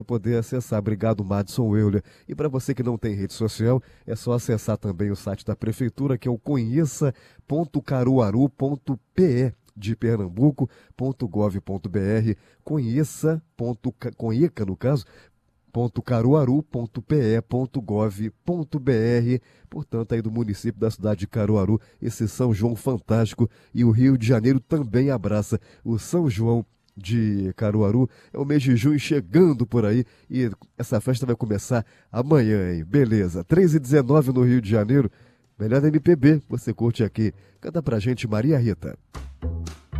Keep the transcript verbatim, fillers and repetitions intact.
poder acessar. Obrigado, Madison Euler. E para você que não tem rede social, é só acessar também o site da Prefeitura, que é o conheça ponto caruaru ponto pe de Pernambuco ponto gov ponto br, conheça, ponto, conheca no caso, ponto caruaru ponto pe ponto gov ponto br, portanto aí do município da cidade de Caruaru, esse São João fantástico, e o Rio de Janeiro também abraça o São João de Caruaru. É o mês de junho chegando por aí e essa festa vai começar amanhã, hein? Beleza, três e dezenove no Rio de Janeiro, melhor da M P B, você curte aqui. Canta pra gente, Maria Rita.